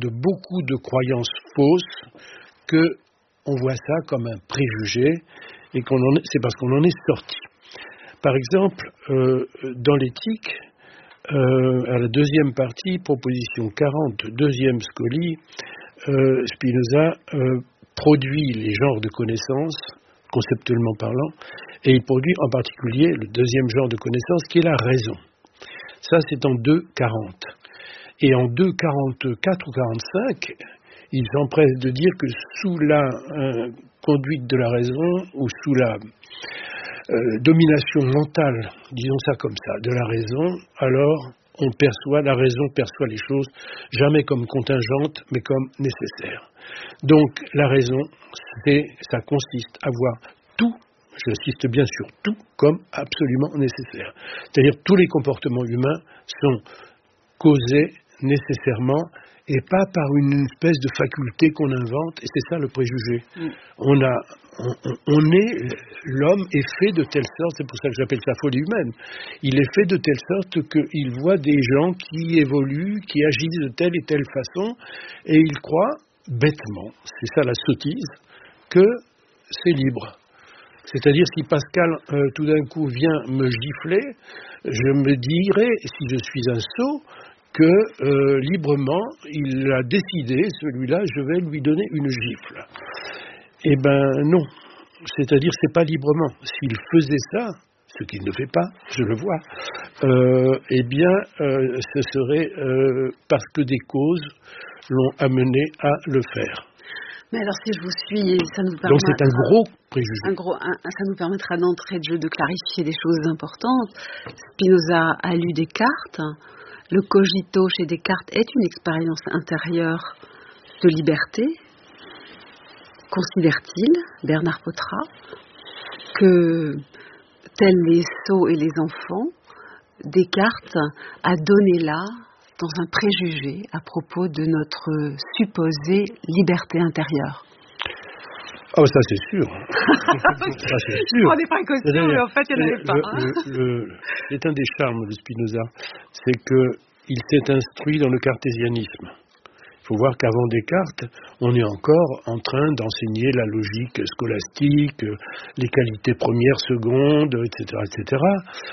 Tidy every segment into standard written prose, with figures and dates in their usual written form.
de beaucoup de croyances fausses qu'on voit ça comme un préjugé et c'est parce qu'on en est sorti. Par exemple, dans l'éthique, à la deuxième partie, proposition 40, deuxième scoli, Spinoza produit les genres de connaissances, conceptuellement parlant, et il produit en particulier le deuxième genre de connaissance qui est la raison. Ça, c'est en 2.40. Et en 2.44 ou 45, il s'empresse de dire que sous la conduite de la raison, ou sous la domination mentale, disons ça comme ça, de la raison, alors la raison perçoit les choses jamais comme contingentes, mais comme nécessaires. Donc la raison, ça consiste à voir tout, j'insiste bien sur tout, comme absolument nécessaire. C'est-à-dire tous les comportements humains sont causés nécessairement et pas par une espèce de faculté qu'on invente, et c'est ça le préjugé. L'homme est fait de telle sorte, c'est pour ça que j'appelle ça folie humaine, il est fait de telle sorte qu'il voit des gens qui évoluent, qui agissent de telle et telle façon, et il croit bêtement, c'est ça la sottise, que c'est libre. C'est-à-dire si Pascal tout d'un coup vient me gifler, je me dirais, si je suis un sot, que librement, il a décidé, celui-là, je vais lui donner une gifle. Eh ben non, c'est-à-dire c'est pas librement. S'il faisait ça, ce qu'il ne fait pas, je le vois, eh bien, ce serait parce que des causes l'ont amené à le faire. Mais alors si je vous suis, ça nous permettra... Donc c'est un gros préjugé. Ça nous permettra d'entrer de jeu, de clarifier des choses importantes. Spinoza a lu Descartes. Le cogito chez Descartes est une expérience intérieure de liberté. Considère-t-il, Bernard Pottrat, que, tels les sots et les enfants, Descartes a donné là, dans un préjugé, à propos de notre supposée liberté intérieure? Ah, ça c'est sûr. Ça c'est sûr. Je prends des précautions, mais en fait, il n'y en avait pas. C'est un des charmes de Spinoza, c'est qu'il s'est instruit dans le cartésianisme. Il faut voir qu'avant Descartes, on est encore en train d'enseigner la logique scolastique, les qualités premières, secondes, etc., etc.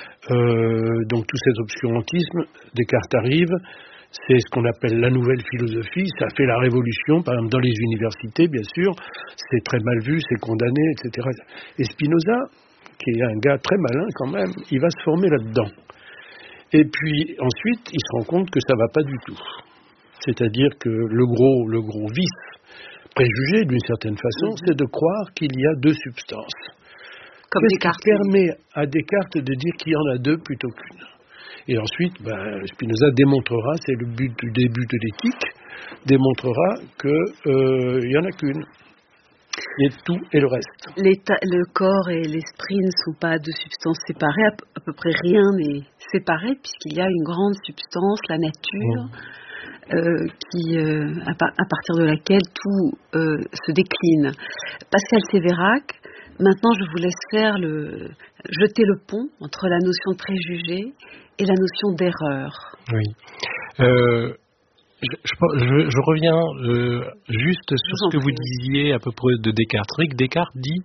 Donc tout cet obscurantisme, Descartes arrive. C'est ce qu'on appelle la nouvelle philosophie, ça fait la révolution, par exemple dans les universités, bien sûr, c'est très mal vu, c'est condamné, etc. Et Spinoza, qui est un gars très malin quand même, il va se former là-dedans. Et puis ensuite, il se rend compte que ça ne va pas du tout. C'est-à-dire que le gros vice préjugé, d'une certaine façon, c'est de croire qu'il y a deux substances. Comme Descartes. Ce qui permet à Descartes de dire qu'il y en a deux plutôt qu'une. Et ensuite, Spinoza démontrera, c'est le but du début de l'éthique, démontrera qu'il n'y en a qu'une. Il y a tout et le reste. Le corps et l'esprit ne sont pas deux substances séparées. À peu près rien n'est séparé, puisqu'il y a une grande substance, la nature, à partir de laquelle tout se décline. Pascal Sévérac, maintenant je vous laisse jeter le pont entre la notion de préjugé et la notion d'erreur. Oui. Je reviens juste sur ce que vous disiez à peu près de Descartes. C'est vrai que Descartes dit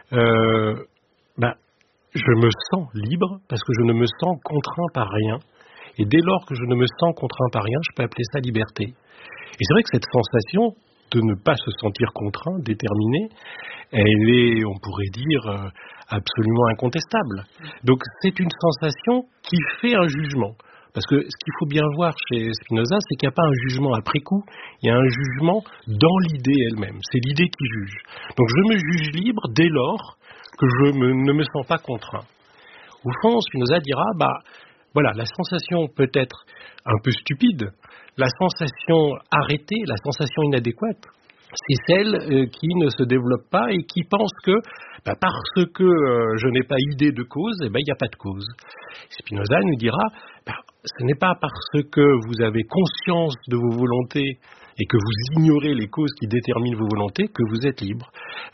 je me sens libre parce que je ne me sens contraint par rien. Et dès lors que je ne me sens contraint par rien, je peux appeler ça liberté. Et c'est vrai que cette sensation de ne pas se sentir contraint, déterminé, elle est, on pourrait dire, absolument incontestable. Donc c'est une sensation qui fait un jugement. Parce que ce qu'il faut bien voir chez Spinoza, c'est qu'il n'y a pas un jugement après coup, il y a un jugement dans l'idée elle-même. C'est l'idée qui juge. Donc je me juge libre dès lors que ne me sens pas contraint. Au fond, Spinoza dira, voilà, la sensation peut être un peu stupide, la sensation arrêtée, la sensation inadéquate, c'est celle qui ne se développe pas et qui pense que parce que je n'ai pas idée de cause, il n'y a pas de cause. Spinoza nous dira, ce n'est pas parce que vous avez conscience de vos volontés et que vous ignorez les causes qui déterminent vos volontés que vous êtes libre.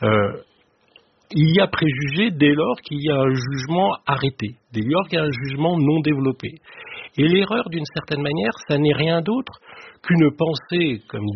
Il y a préjugé dès lors qu'il y a un jugement arrêté, dès lors qu'il y a un jugement non développé. Et l'erreur, d'une certaine manière, ça n'est rien d'autre qu'une pensée, comme